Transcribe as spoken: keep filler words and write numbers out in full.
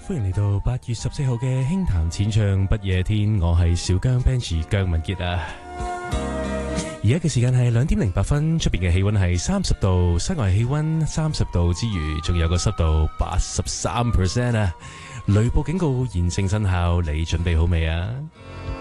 歡迎嚟到八月十四號嘅輕談淺唱不夜天，我係小姜 Benji 姜文傑啊。而家嘅時間係兩點零八分，出邊嘅氣溫係三十度，室外氣溫三十度之餘，仲有個濕度八十三 percent 啊！雷暴警告現正生效，你準備好未啊？